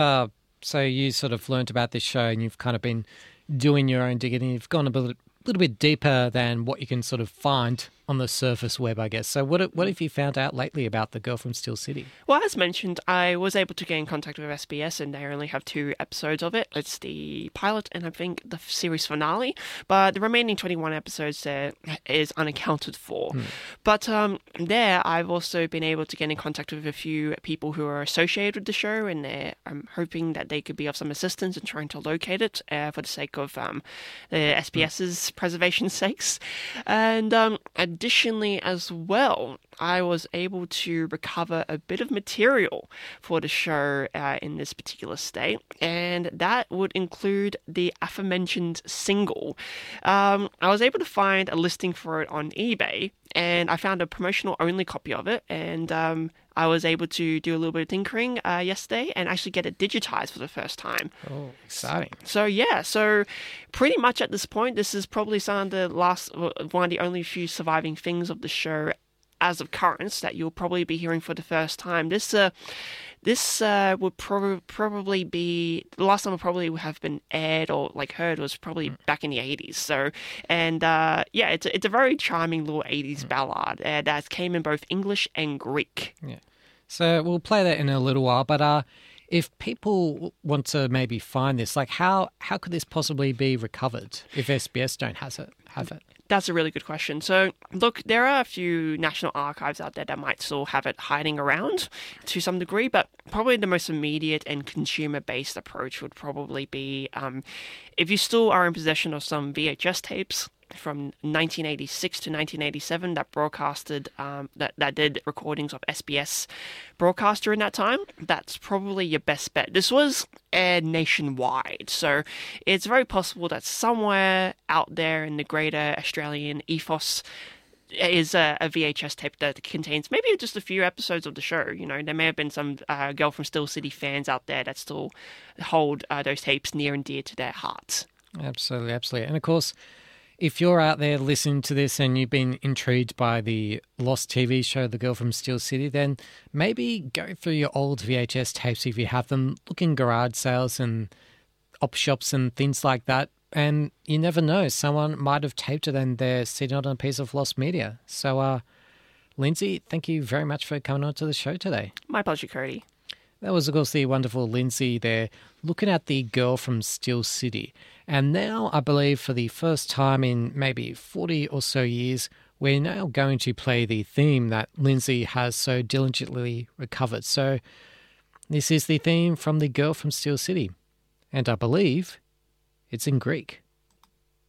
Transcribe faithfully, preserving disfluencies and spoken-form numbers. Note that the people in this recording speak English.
Uh, so you sort of learnt about this show and you've kind of been doing your own digging and you've gone a bit, little bit deeper than what you can sort of find on the surface web, I guess. So what what have you found out lately about The Girl from Steel City? Well, as mentioned, I was able to get in contact with S B S and they only have two episodes of it. It's the pilot and I think the series finale, but the remaining twenty-one episodes there is unaccounted for. Mm. But um, there, I've also been able to get in contact with a few people who are associated with the show and they're I'm hoping that they could be of some assistance in trying to locate it uh, for the sake of um, the SBS's mm. preservation sakes. And um, additionally as well, I was able to recover a bit of material for the show uh, in this particular state, and that would include the aforementioned single. Um, I was able to find a listing for it on eBay, and I found a promotional-only copy of it, and um, I was able to do a little bit of tinkering uh, yesterday and actually get it digitized for the first time. Oh, exciting. So, yeah, so pretty much at this point, this is probably some of the last, one of the only few surviving things of the show as of current that you'll probably be hearing for the first time. This uh, this uh, would prob- probably be the last time it probably have been aired or like heard was probably mm. back in the eighties. So, and uh, yeah, it's a, it's a very charming little eighties mm. ballad uh, that came in both English and Greek. Yeah. So we'll play that in a little while, but uh, if people want to maybe find this, like how how could this possibly be recovered if S B S don't has it have it? That's a really good question. So, look, there are a few national archives out there that might still have it hiding around to some degree, but probably the most immediate and consumer-based approach would probably be um, if you still are in possession of some V H S tapes from nineteen eighty-six to nineteen eighty-seven that broadcasted, um, that, that did recordings of S B S broadcast during that time, that's probably your best bet. This was aired nationwide, so it's very possible that somewhere out there in the greater Australian ethos is a, a V H S tape that contains maybe just a few episodes of the show. You know, there may have been some uh, Girl from Steel City fans out there that still hold uh, those tapes near and dear to their hearts. Absolutely, absolutely. And of course, if you're out there listening to this and you've been intrigued by the lost T V show, The Girl from Steel City, then maybe go through your old V H S tapes if you have them, look in garage sales and op shops and things like that. And you never know, someone might have taped it and they're sitting on a piece of lost media. So, uh, Lindsay, thank you very much for coming on to the show today. My pleasure, Cody. That was, of course, the wonderful Lindsay there looking at The Girl from Steel City. And now, I believe, for the first time in maybe forty or so years, we're now going to play the theme that Lindsay has so diligently recovered. So this is the theme from The Girl from Steel City. And I believe it's in Greek.